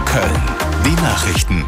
Köln. Die Nachrichten.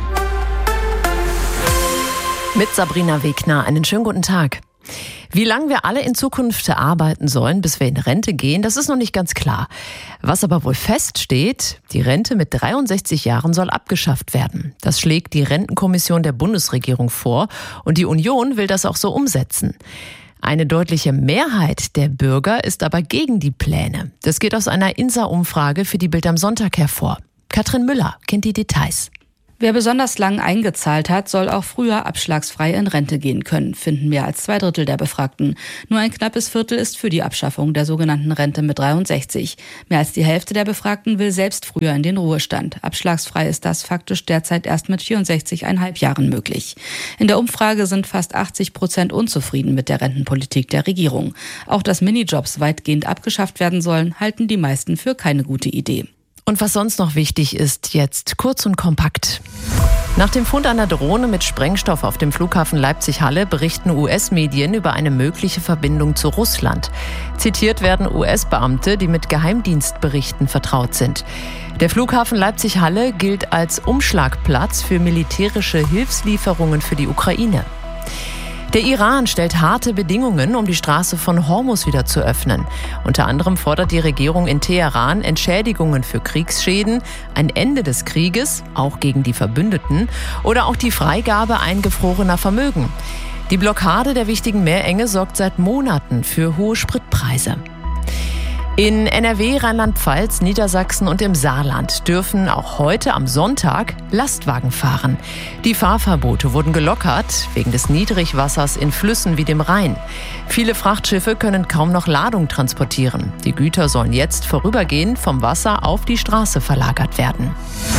Mit Sabrina Wegner. Einen schönen guten Tag. Wie lange wir alle in Zukunft arbeiten sollen, bis wir in Rente gehen, das ist noch nicht ganz klar. Was aber wohl feststeht, die Rente mit 63 Jahren soll abgeschafft werden. Das schlägt die Rentenkommission der Bundesregierung vor und die Union will das auch so umsetzen. Eine deutliche Mehrheit der Bürger ist aber gegen die Pläne. Das geht aus einer INSA-Umfrage für die Bild am Sonntag hervor. Katrin Müller kennt die Details. Wer besonders lang eingezahlt hat, soll auch früher abschlagsfrei in Rente gehen können, finden mehr als 2/3 der Befragten. Nur ein knappes Viertel ist für die Abschaffung der sogenannten Rente mit 63. Mehr als die Hälfte der Befragten will selbst früher in den Ruhestand. Abschlagsfrei ist das faktisch derzeit erst mit 64,5 Jahren möglich. In der Umfrage sind fast 80% unzufrieden mit der Rentenpolitik der Regierung. Auch dass Minijobs weitgehend abgeschafft werden sollen, halten die meisten für keine gute Idee. Und was sonst noch wichtig ist, jetzt kurz und kompakt. Nach dem Fund einer Drohne mit Sprengstoff auf dem Flughafen Leipzig-Halle berichten US-Medien über eine mögliche Verbindung zu Russland. Zitiert werden US-Beamte, die mit Geheimdienstberichten vertraut sind. Der Flughafen Leipzig-Halle gilt als Umschlagplatz für militärische Hilfslieferungen für die Ukraine. Der Iran stellt harte Bedingungen, um die Straße von Hormuz wieder zu öffnen. Unter anderem fordert die Regierung in Teheran Entschädigungen für Kriegsschäden, ein Ende des Krieges, auch gegen die Verbündeten, oder auch die Freigabe eingefrorener Vermögen. Die Blockade der wichtigen Meerenge sorgt seit Monaten für hohe Spritpreise. In NRW, Rheinland-Pfalz, Niedersachsen und im Saarland dürfen auch heute am Sonntag Lastwagen fahren. Die Fahrverbote wurden gelockert wegen des Niedrigwassers in Flüssen wie dem Rhein. Viele Frachtschiffe können kaum noch Ladung transportieren. Die Güter sollen jetzt vorübergehend vom Wasser auf die Straße verlagert werden.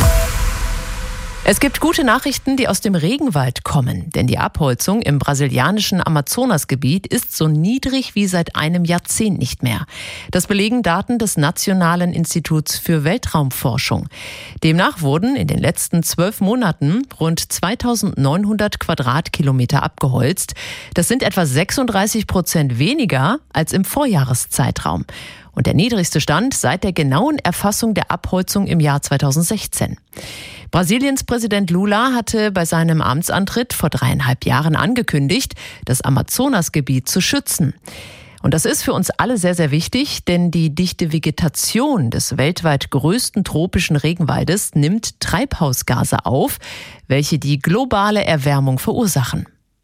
Es gibt gute Nachrichten, die aus dem Regenwald kommen, denn die Abholzung im brasilianischen Amazonasgebiet ist so niedrig wie seit einem Jahrzehnt nicht mehr. Das belegen Daten des Nationalen Instituts für Weltraumforschung. Demnach wurden in den letzten 12 Monaten rund 2900 Quadratkilometer abgeholzt. Das sind etwa 36% weniger als im Vorjahreszeitraum. Und der niedrigste Stand seit der genauen Erfassung der Abholzung im Jahr 2016. Brasiliens Präsident Lula hatte bei seinem Amtsantritt vor 3,5 Jahren angekündigt, das Amazonasgebiet zu schützen. Und das ist für uns alle sehr, sehr wichtig, denn die dichte Vegetation des weltweit größten tropischen Regenwaldes nimmt Treibhausgase auf, welche die globale Erwärmung verursachen.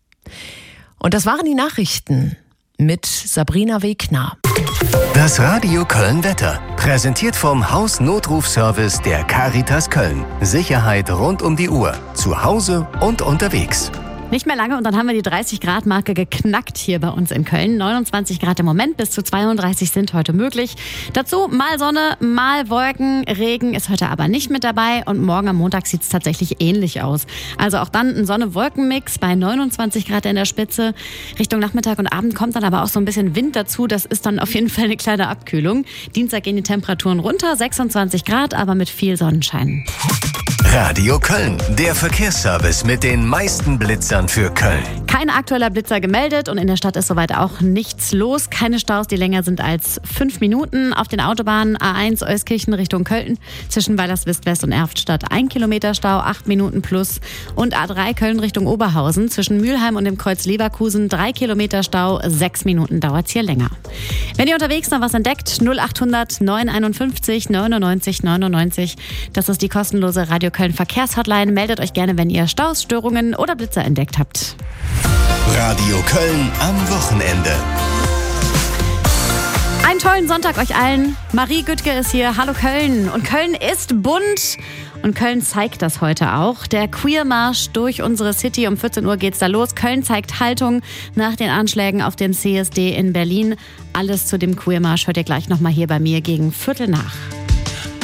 Und das waren die Nachrichten mit Sabrina Wegner. Das Radio Köln-Wetter. Präsentiert vom Hausnotrufservice der Caritas Köln. Sicherheit rund um die Uhr. Zu Hause und unterwegs. Nicht mehr lange und dann haben wir die 30-Grad-Marke geknackt hier bei uns in Köln. 29 Grad im Moment, bis zu 32 sind heute möglich. Dazu mal Sonne, mal Wolken. Regen ist heute aber nicht mit dabei und morgen am Montag sieht es tatsächlich ähnlich aus. Also auch dann ein Sonne-Wolken-Mix bei 29 Grad in der Spitze. Richtung Nachmittag und Abend kommt dann aber auch so ein bisschen Wind dazu. Das ist dann auf jeden Fall eine kleine Abkühlung. Dienstag gehen die Temperaturen runter, 26 Grad, aber mit viel Sonnenschein. Radio Köln, der Verkehrsservice mit den meisten Blitzern für Köln. Kein aktueller Blitzer gemeldet und in der Stadt ist soweit auch nichts los. Keine Staus, die länger sind als 5 Minuten. Auf den Autobahnen A1 Euskirchen Richtung Köln zwischen Weilerswist-West und Erftstadt 1 Kilometer Stau, 8 Minuten plus. Und A3 Köln Richtung Oberhausen zwischen Mülheim und dem Kreuz Leverkusen 3 Kilometer Stau, 6 Minuten dauert es hier länger. Wenn ihr unterwegs noch was entdeckt, 0800 951 99 99. Das ist die kostenlose Radio Köln Verkehrshotline. Meldet euch gerne, wenn ihr Staus, Störungen oder Blitzer entdeckt habt. Radio Köln am Wochenende. Einen tollen Sonntag euch allen. Marie Güttke ist hier. Hallo Köln. Und Köln ist bunt. Und Köln zeigt das heute auch. Der Queer-Marsch durch unsere City. Um 14 Uhr geht's da los. Köln zeigt Haltung nach den Anschlägen auf den CSD in Berlin. Alles zu dem Queer-Marsch hört ihr gleich nochmal hier bei mir gegen 7:15.